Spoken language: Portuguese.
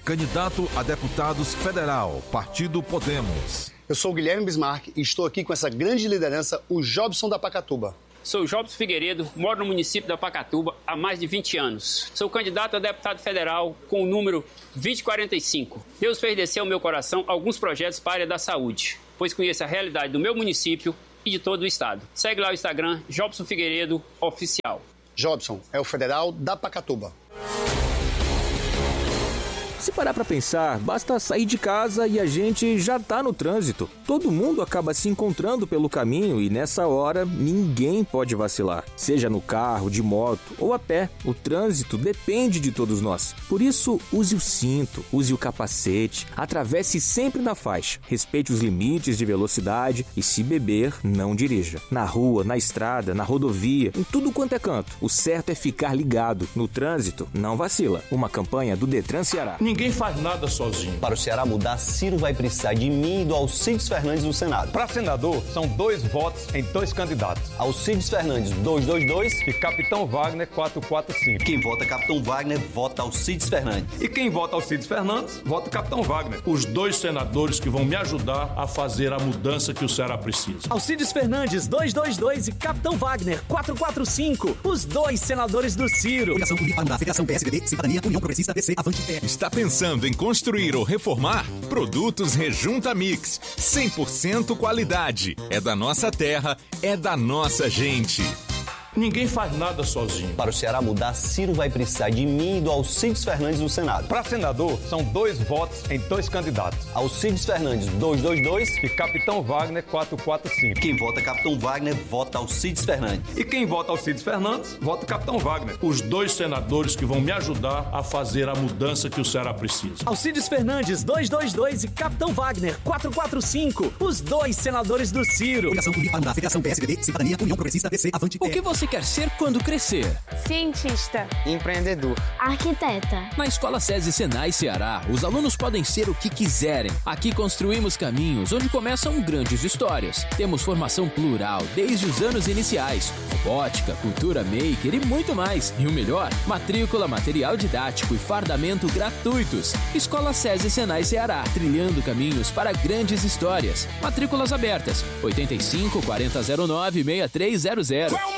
candidato a deputados federal, Partido Podemos. Eu sou o Guilherme Bismarck e estou aqui com essa grande liderança, o Jobson da Pacatuba. Sou Jobson Figueiredo, moro no município da Pacatuba há mais de 20 anos. Sou candidato a deputado federal com o número 2045. Deus fez descer ao meu coração alguns projetos para a área da saúde, pois conheço a realidade do meu município e de todo o estado. Segue lá o Instagram, Jobson Figueiredo Oficial. Jobson é o federal da Pacatuba. Se parar pra pensar, basta sair de casa e a gente já tá no trânsito. Todo mundo acaba se encontrando pelo caminho e nessa hora ninguém pode vacilar. Seja no carro, de moto ou a pé, o trânsito depende de todos nós. Por isso, use o cinto, use o capacete, atravesse sempre na faixa, respeite os limites de velocidade e, se beber, não dirija. Na rua, na estrada, na rodovia, em tudo quanto é canto, o certo é ficar ligado. No trânsito, não vacila. Uma campanha do Detran Ceará. Ninguém faz nada sozinho. Para o Ceará mudar, Ciro vai precisar de mim e do Alcides Fernandes no Senado. Para senador, são 2 votos em 2 candidatos. Alcides Fernandes, 222. E Capitão Wagner, 445. Quem vota Capitão Wagner, vota Alcides Fernandes. E quem vota Alcides Fernandes, vota Capitão Wagner. Os 2 senadores que vão me ajudar a fazer a mudança que o Ceará precisa. Alcides Fernandes, 222 e Capitão Wagner, 445. Os 2 senadores do Ciro. Coligação Unipar, Federação PSDB, Cidadania, União Progressista, DC, Avante, PE. Está pensando em construir ou reformar? Produtos Rejunta Mix. 100% qualidade. É da nossa terra, é da nossa gente. Ninguém faz nada sozinho. Para o Ceará mudar, Ciro vai precisar de mim e do Alcides Fernandes no Senado. Para senador, são 2 votos em 2 candidatos. Alcides Fernandes, 222. E Capitão Wagner, 445. Quem vota Capitão Wagner, vota Alcides Fernandes. E quem vota Alcides Fernandes, vota Capitão Wagner. Os 2 senadores que vão me ajudar a fazer a mudança que o Ceará precisa. Alcides Fernandes, 222 e Capitão Wagner, 445. Os 2 senadores do Ciro. Coligação Unipar, Federação PSDB, Cidadania, União Progressista, DC, Avante, PE. O que você quer ser quando crescer? Cientista. Empreendedor. Arquiteta. Na Escola SESI Senai Ceará, os alunos podem ser o que quiserem. Aqui construímos caminhos onde começam grandes histórias. Temos formação plural desde os anos iniciais. Robótica, cultura maker e muito mais. E o melhor, matrícula, material didático e fardamento gratuitos. Escola SESI Senai Ceará, trilhando caminhos para grandes histórias. Matrículas abertas, 85 4009 6300.